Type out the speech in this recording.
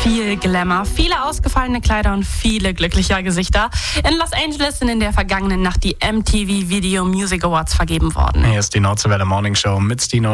Viel Glamour, viele ausgefallene Kleider und viele glückliche Gesichter. In Los Angeles sind in der vergangenen Nacht die MTV Video Music Awards vergeben worden. Hier ist die Nordwelle Morning Show mit Stino.